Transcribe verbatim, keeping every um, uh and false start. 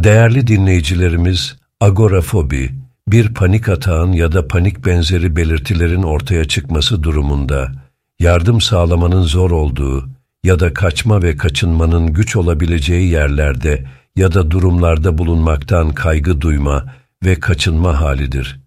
Değerli dinleyicilerimiz, agorafobi, bir panik atağın ya da panik benzeri belirtilerin ortaya çıkması durumunda, yardım sağlamanın zor olduğu ya da kaçma ve kaçınmanın güç olabileceği yerlerde ya da durumlarda bulunmaktan kaygı duyma ve kaçınma halidir.